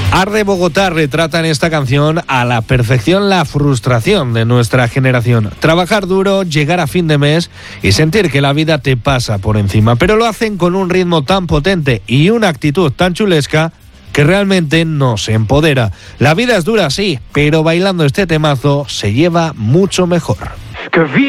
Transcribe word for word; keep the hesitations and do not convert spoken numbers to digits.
Arde Bogotá retrata en esta canción a la perfección la frustración de nuestra generación. Trabajar duro, llegar a fin de mes y sentir que la vida te pasa por encima. Pero lo hacen con un ritmo tan potente y una actitud tan chulesca que realmente nos empodera. La vida es dura, sí, pero bailando este temazo se lleva mucho mejor.